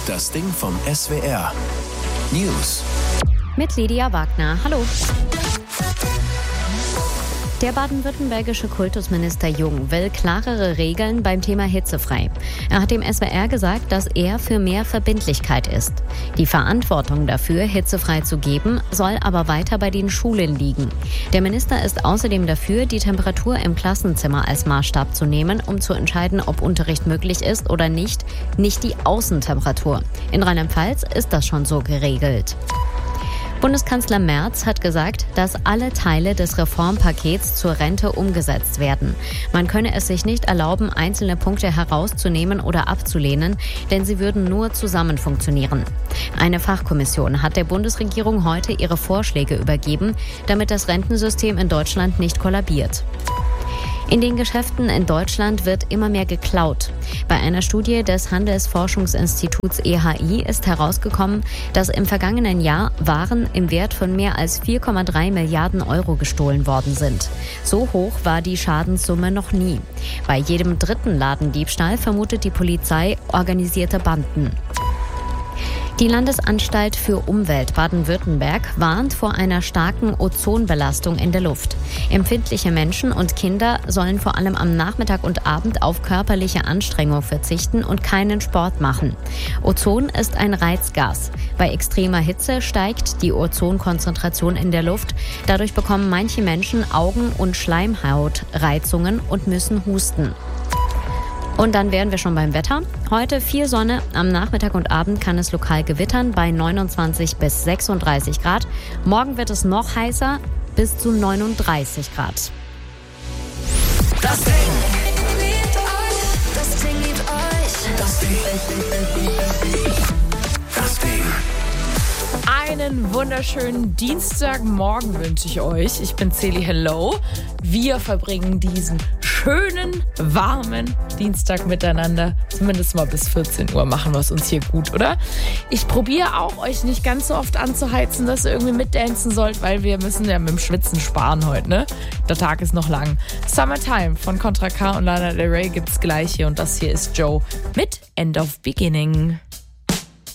Das Ding vom SWR. News. Mit Lydia Wagner. Hallo. Der baden-württembergische Kultusminister Jung will klarere Regeln beim Thema hitzefrei. Er hat dem SWR gesagt, dass er für mehr Verbindlichkeit ist. Die Verantwortung dafür, hitzefrei zu geben, soll aber weiter bei den Schulen liegen. Der Minister ist außerdem dafür, die Temperatur im Klassenzimmer als Maßstab zu nehmen, um zu entscheiden, ob Unterricht möglich ist oder nicht die Außentemperatur. In Rheinland-Pfalz ist das schon so geregelt. Bundeskanzler Merz hat gesagt, dass alle Teile des Reformpakets zur Rente umgesetzt werden. Man könne es sich nicht erlauben, einzelne Punkte herauszunehmen oder abzulehnen, denn sie würden nur zusammen funktionieren. Eine Fachkommission hat der Bundesregierung heute ihre Vorschläge übergeben, damit das Rentensystem in Deutschland nicht kollabiert. In den Geschäften in Deutschland wird immer mehr geklaut. Bei einer Studie des Handelsforschungsinstituts EHI ist herausgekommen, dass im vergangenen Jahr Waren im Wert von mehr als 4,3 Milliarden Euro gestohlen worden sind. So hoch war die Schadenssumme noch nie. Bei jedem dritten Ladendiebstahl vermutet die Polizei organisierte Banden. Die Landesanstalt für Umwelt Baden-Württemberg warnt vor einer starken Ozonbelastung in der Luft. Empfindliche Menschen und Kinder sollen vor allem am Nachmittag und Abend auf körperliche Anstrengung verzichten und keinen Sport machen. Ozon ist ein Reizgas. Bei extremer Hitze steigt die Ozonkonzentration in der Luft. Dadurch bekommen manche Menschen Augen- und Schleimhautreizungen und müssen husten. Und dann wären wir schon beim Wetter. Heute viel Sonne, am Nachmittag und Abend kann es lokal gewittern bei 29 bis 36 Grad. Morgen wird es noch heißer, bis zu 39 Grad. Das Ding. Das Ding liebt euch. Das Ding. Das Ding. Einen wunderschönen Dienstagmorgen wünsche ich euch. Ich bin Celi, hello. Wir verbringen diesen schönen, warmen Dienstag miteinander. Zumindest mal bis 14 Uhr machen wir es uns hier gut, oder? Ich probiere auch, euch nicht ganz so oft anzuheizen, dass ihr irgendwie mitdancen sollt, weil wir müssen ja mit dem Schwitzen sparen heute, ne? Der Tag ist noch lang. Summertime von Contra K und Lana Del Rey gibt's gleich hier und das hier ist Joe mit End of Beginning.